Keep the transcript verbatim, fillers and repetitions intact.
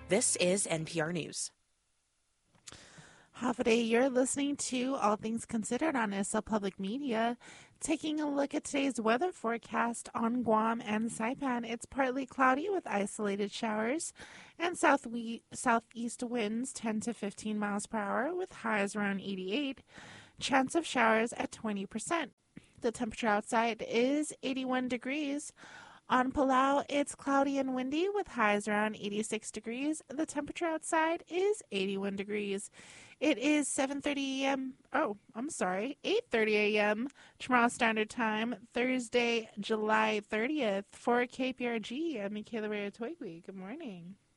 This is N P R News. Half a day, you're listening to All Things Considered on S L Public Media. Taking a look at today's weather forecast on Guam and Saipan, it's partly cloudy with isolated showers and south southeast winds ten to fifteen miles per hour with highs around eighty-eight. Chance of showers at twenty percent. The temperature outside is eighty-one degrees. On Palau, it's cloudy and windy with highs around eighty-six degrees. The temperature outside is eighty-one degrees. It is seven thirty a.m. Oh, I'm sorry, eight thirty a.m. Tomorrow Standard Time, Thursday, July thirtieth. For K P R G, I'm Michaela Rea Twigwe. Good morning.